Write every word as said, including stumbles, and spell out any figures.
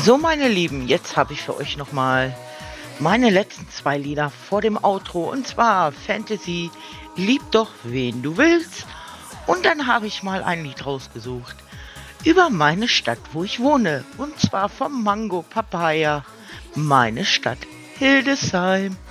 So, meine Lieben, jetzt habe ich für euch noch mal meine letzten zwei Lieder vor dem Outro, und zwar Fantasy „Lieb doch, wen du willst“, und dann habe ich mal ein Lied rausgesucht über meine Stadt, wo ich wohne, und zwar vom Mango Papaya, meine Stadt Hildesheim.